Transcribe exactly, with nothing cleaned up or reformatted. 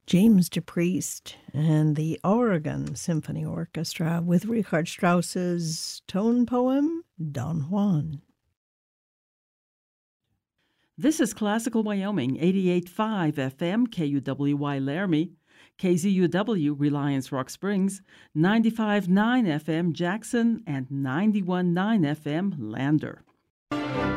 James DePriest and the Oregon Symphony Orchestra with Richard Strauss's tone poem, Don Juan. This is Classical Wyoming, eighty-eight point five F M, K U W Y Laramie, K Z U W Reliance Rock Springs, ninety-five point nine F M Jackson, and ninety-one point nine F M Lander.